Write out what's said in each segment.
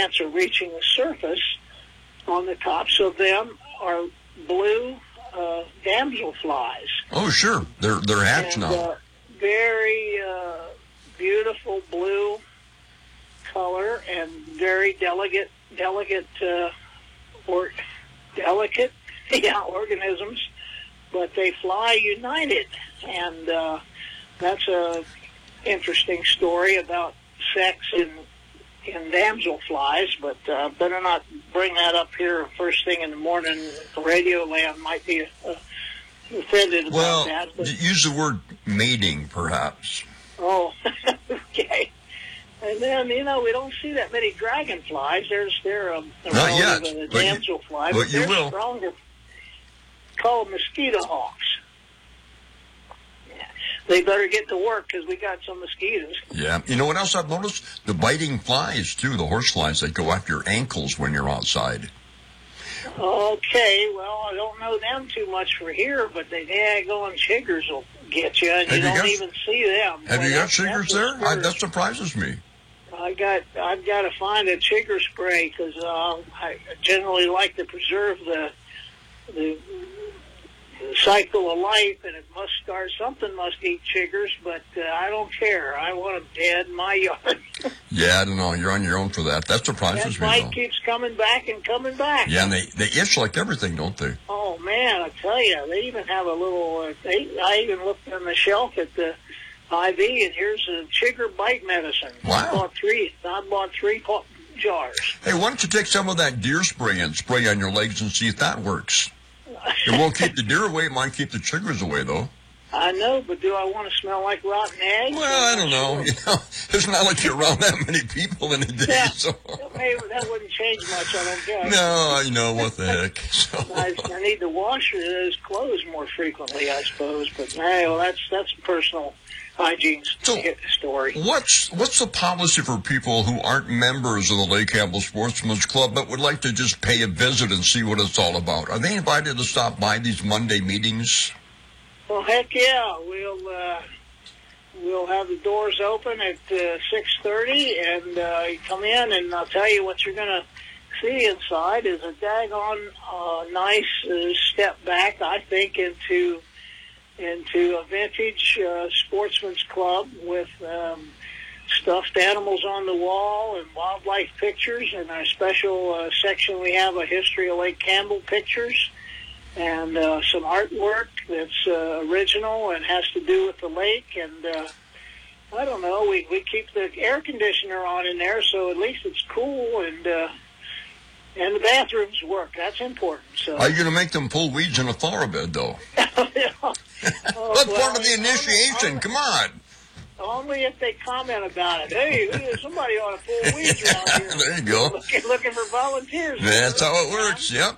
plants are reaching the surface, on the tops of them are blue damselflies. Oh, sure. They're hatched now. Very beautiful blue color and very delicate organisms, but they fly united, and that's a interesting story about sex in damselflies, but better not bring that up here first thing in the morning. Radio land might be offended about that. Well, use the word mating, perhaps. Oh, okay. And then, we don't see that many dragonflies. They're a not yet, of a damselfly, but you they're will. Stronger. Call them mosquito hawks. They better get to work because we got some mosquitoes. Yeah. You know what else I've noticed? The biting flies, too, the horse flies that go after your ankles when you're outside. Okay, well, I don't know them too much for here, but the daggone chiggers will get you, and you don't even see them. Have you got chiggers there? That surprises me. I've got to find a chigger spray because I generally like to preserve the cycle of life, and something must eat chiggers, but I don't care. I want them dead in my yard. Yeah, I don't know. You're on your own for that. That surprises me, That bite keeps coming back and coming back. Yeah, and they itch like everything, don't they? Oh, man, I tell you, they even have a little, I even looked on the shelf at the IV, and here's a chigger bite medicine. Wow. I bought three jars. Hey, why don't you take some of that deer spray and spray on your legs and see if that works? It won't keep the deer away. It might keep the chiggers away, though. I know, but do I want to smell like rotten eggs? Well, I don't know. It's not like you're around that many people in a day. Yeah, so. that wouldn't change much, I don't guess. No, what the heck. So. I need to wash his clothes more frequently, I suppose. But, that's personal hygiene story. What's the policy for people who aren't members of the Lake Campbell Sportsman's Club but would like to just pay a visit and see what it's all about? Are they invited to stop by these Monday meetings? Well, heck yeah. We'll have the doors open at 6:30, and you come in, and I'll tell you what you're going to see inside is a daggone nice step back, I think, into a vintage sportsman's club with stuffed animals on the wall and wildlife pictures, and our special section we have a history of Lake Campbell pictures and some artwork that's original and has to do with the lake. And I don't know, we keep the air conditioner on in there, so at least it's cool, and the bathrooms work. That's important. So. Are you going to make them pull weeds in a flower bed, though? That's part of the initiation. Come on. Only if they comment about it. Hey, somebody ought to pull weeds around here. There you go. Looking for volunteers. That's how it works. Yep.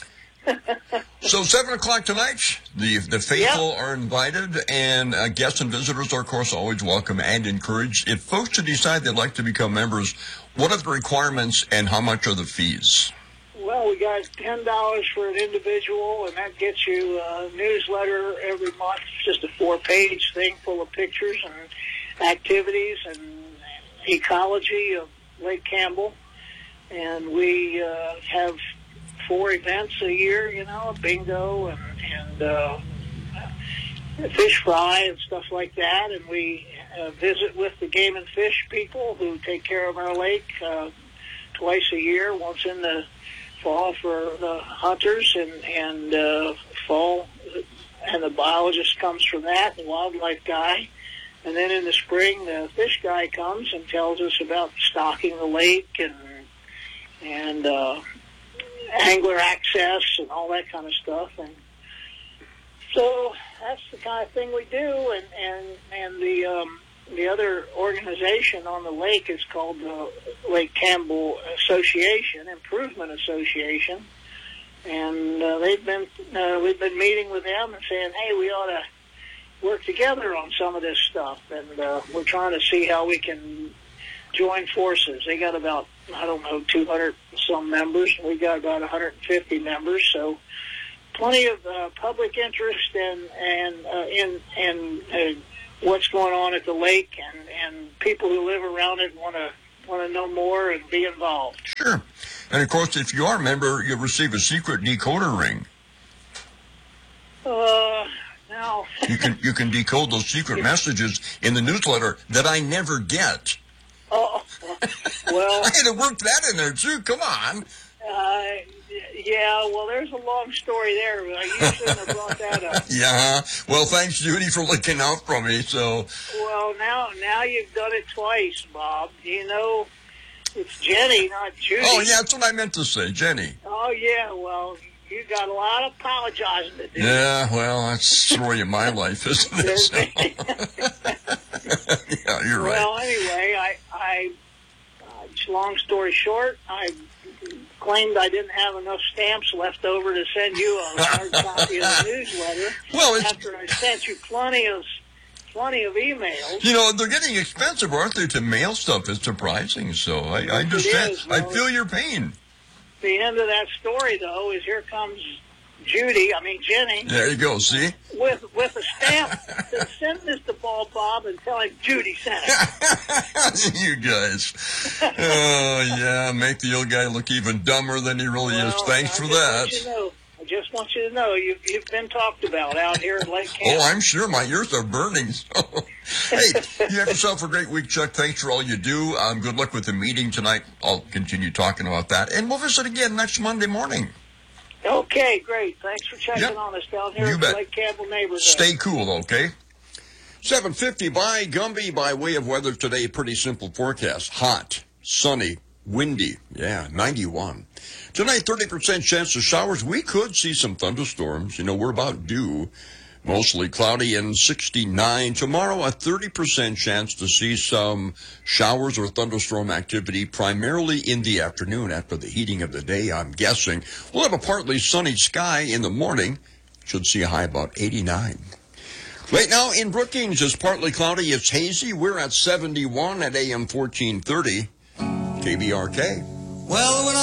So 7 o'clock tonight, the faithful are invited, and guests and visitors are, of course, always welcome and encouraged. If folks decide they'd like to become members, what are the requirements and how much are the fees? Well, we got $10 for an individual, and that gets you a newsletter every month. It's just a 4-page thing full of pictures and activities and ecology of Lake Campbell. And we have 4 events a year, a bingo and fish fry and stuff like that. And we visit with the game and fish people who take care of our lake twice a year, once in the fall for the hunters and fall, and the biologist comes from that, the wildlife guy. And then in the spring, the fish guy comes and tells us about stocking the lake and angler access and all that kind of stuff. And so that's the kind of thing we do. And the other organization on the lake is called the Lake Campbell Improvement Association, and we've been meeting with them and saying, hey, we ought to work together on some of this stuff, and we're trying to see how we can join forces. They got about 200 some members. We got about 150 members, so plenty of public interest in what's going on at the lake, and people who live around it want to want to know more and be involved. Sure. And, of course, if you are a member, you'll receive a secret decoder ring. Now. You can decode those secret messages in the newsletter that I never get. Oh, well. I had to work that in there, too. Come on. Yeah, well, there's a long story there, but you shouldn't have brought that up. Yeah. Well, thanks, Judy, for looking out for me. So. Well, now you've done it twice, Bob. You know, it's Jenny, not Judy. Oh, yeah, that's what I meant to say, Jenny. Oh, yeah, well, you got a lot of apologizing to do. Yeah, well, that's the story of my life, isn't it? So. Yeah, you're right. Well, anyway, I long story short, I claimed I didn't have enough stamps left over to send you a hard copy of the newsletter. Well, after I sent you plenty of emails. You know, they're getting expensive, aren't they, to mail stuff? It's surprising. So I understand. I feel your pain. The end of that story, though, is here comes Jenny. There you go, see? With a stamp. Send this to Bob and tell him Judy sent it. You guys. Oh, yeah, make the old guy look even dumber than he really is. Thanks for that. I just want you to know you've been talked about out here at Lake Camp. Oh, I'm sure my ears are burning. So. Hey, you have yourself a great week, Chuck. Thanks for all you do. Good luck with the meeting tonight. I'll continue talking about that. And we'll visit again next Monday morning. Okay, great. Thanks for checking on us down here at the Lake Campbell neighborhood. Stay cool, okay? 7:50 by Gumby by way of weather today. Pretty simple forecast. Hot, sunny, windy. Yeah, 91. Tonight, 30% chance of showers. We could see some thunderstorms. You know, we're about due. Mostly cloudy and 69. Tomorrow, a 30% chance to see some showers or thunderstorm activity, primarily in the afternoon after the heating of the day, I'm guessing. We'll have a partly sunny sky in the morning. Should see a high about 89. Right now in Brookings, it's partly cloudy. It's hazy. We're at 71 at AM 1430. KBRK. Well, when